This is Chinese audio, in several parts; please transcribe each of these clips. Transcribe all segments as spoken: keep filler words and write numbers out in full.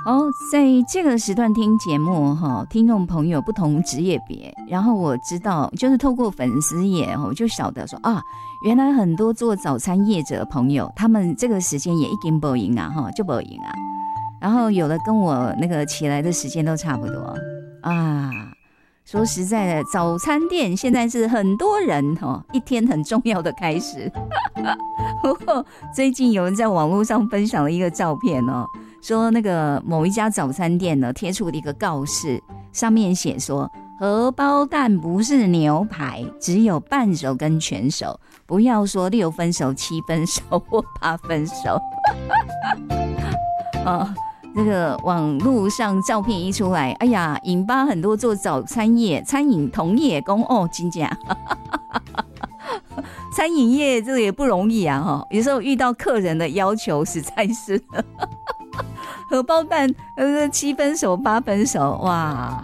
哦，在这个时段听节目哈，听众朋友不同职业别，然后我知道就是透过粉丝页，我就晓得说啊，原来很多做早餐业者的朋友，他们这个时间也已经没赢啊哈，就没赢啊。然后有的跟我那个起来的时间都差不多啊。说实在的，早餐店现在是很多人哦一天很重要的开始。不过最近有人在网络上分享了一个照片哦。说那个某一家早餐店呢贴出了一个告示，上面写说荷包蛋不是牛排，只有半熟跟全熟，不要说六分熟、七分熟或八分熟。哦，这个网络上照片一出来，哎呀，引发很多做早餐业、餐饮同业公哦，真假。餐饮业这个也不容易啊，哈，有时候遇到客人的要求，实在是。荷包蛋呃七分熟八分熟，哇，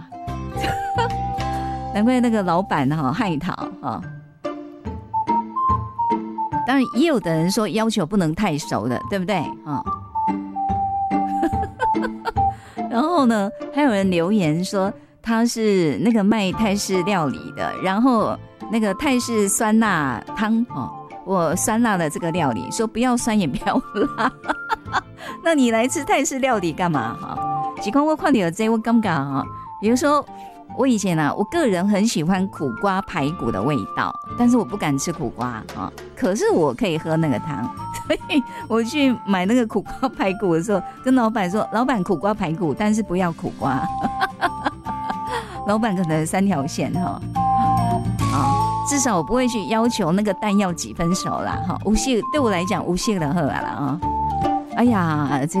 难怪那个老板哈害讨哈。当然也有的人说要求不能太熟的，对不对啊？然后呢，还有人留言说他是那个卖泰式料理的，然后那个泰式酸辣汤哦，我酸辣的这个料理，说不要酸也不要辣。那你来吃泰式料理干嘛哈？几况我看到这我感觉哈，比如说我以前啊，我个人很喜欢苦瓜排骨的味道，但是我不敢吃苦瓜啊，可是我可以喝那个汤，所以我去买那个苦瓜排骨的时候，跟老板说：“老板，苦瓜排骨，但是不要苦瓜。”老板可能三条线哈，啊，至少我不会去要求那个蛋要几分熟啦哈，无锡对我来讲无锡的喝啦啊。哎呀，这